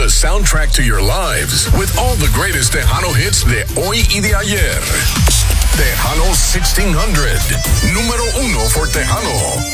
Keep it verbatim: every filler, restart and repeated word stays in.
the soundtrack to your lives with all the greatest Tejano hits de hoy y de ayer. Tejano sixteen hundred, número uno for Tejano.